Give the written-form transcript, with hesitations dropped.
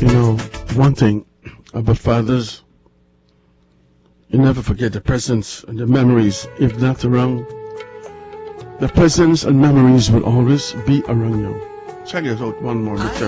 You know, one thing about fathers, you never forget the presence and the memories. If not around, the presence and memories will always be around you. Check it out one more, Mr.